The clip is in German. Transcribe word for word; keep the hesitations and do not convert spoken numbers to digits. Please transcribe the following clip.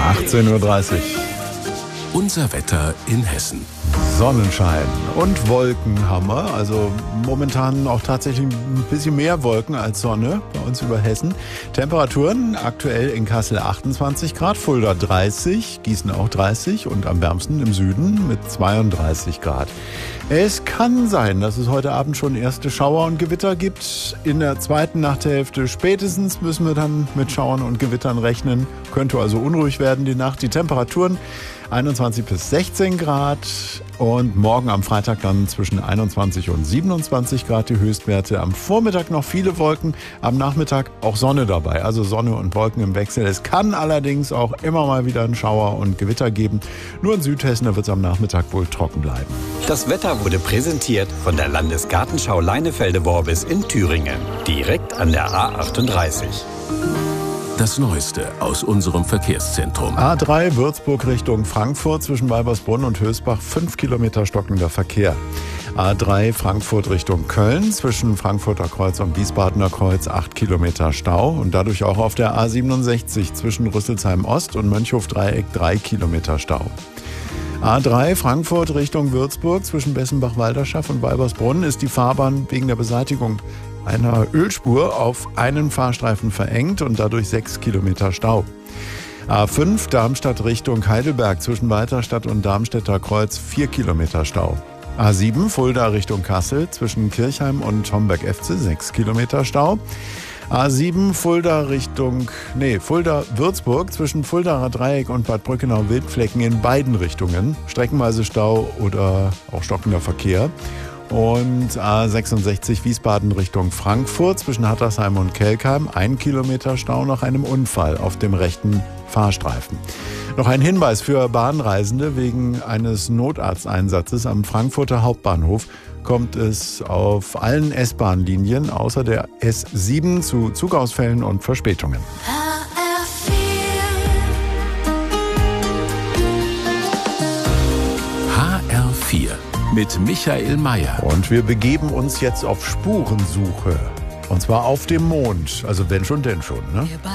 achtzehn Uhr dreißig. Unser Wetter in Hessen. Sonnenschein und Wolken haben wir. Also momentan auch tatsächlich ein bisschen mehr Wolken als Sonne bei uns über Hessen. Temperaturen aktuell in Kassel achtundzwanzig Grad, Fulda dreißig, Gießen auch dreißig und am wärmsten im Süden mit zweiunddreißig Grad. Es kann sein, dass es heute Abend schon erste Schauer und Gewitter gibt. In der zweiten Nachthälfte spätestens müssen wir dann mit Schauern und Gewittern rechnen. Könnte also unruhig werden die Nacht. Die Temperaturen einundzwanzig bis sechzehn Grad und morgen am Freitag dann zwischen einundzwanzig und siebenundzwanzig Grad die Höchstwerte. Am Vormittag noch viele Wolken, am Nachmittag auch Sonne dabei, also Sonne und Wolken im Wechsel. Es kann allerdings auch immer mal wieder einen Schauer und Gewitter geben. Nur in Südhessen, da wird es am Nachmittag wohl trocken bleiben. Das Wetter wurde präsentiert von der Landesgartenschau Leinefelde-Worbis in Thüringen, direkt an der A achtunddreißig. Das Neueste aus unserem Verkehrszentrum. A drei Würzburg Richtung Frankfurt zwischen Weibersbrunn und Hösbach, fünf Kilometer stockender Verkehr. A drei Frankfurt Richtung Köln zwischen Frankfurter Kreuz und Wiesbadener Kreuz, acht Kilometer Stau. Und dadurch auch auf der A siebenundsechzig zwischen Rüsselsheim Ost und Mönchhof-Dreieck, drei Kilometer Stau. A drei Frankfurt Richtung Würzburg zwischen Bessenbach-Walderschaft und Weibersbrunn ist die Fahrbahn wegen der Beseitigung einer Ölspur auf einen Fahrstreifen verengt und dadurch sechs Kilometer Stau. A fünf Darmstadt Richtung Heidelberg zwischen Walterstadt und Darmstädter Kreuz, vier Kilometer Stau. A sieben Fulda Richtung Kassel zwischen Kirchheim und Homberg-Efze, sechs Kilometer Stau. A sieben Fulda Richtung, nee, Fulda-Würzburg zwischen Fuldaer Dreieck und Bad Brückenau-Wildflecken in beiden Richtungen. Streckenweise Stau oder auch stockender Verkehr. Und A sechsundsechzig Wiesbaden Richtung Frankfurt zwischen Hattersheim und Kelkheim, ein Kilometer Stau nach einem Unfall auf dem rechten Fahrstreifen. Noch ein Hinweis für Bahnreisende: Wegen eines Notarzteinsatzes am Frankfurter Hauptbahnhof kommt es auf allen S-Bahn-Linien außer der S sieben zu Zugausfällen und Verspätungen. H R vier mit Michael Mayer. Und wir begeben uns jetzt auf Spurensuche. Und zwar auf dem Mond. Also wenn schon, denn schon, ne?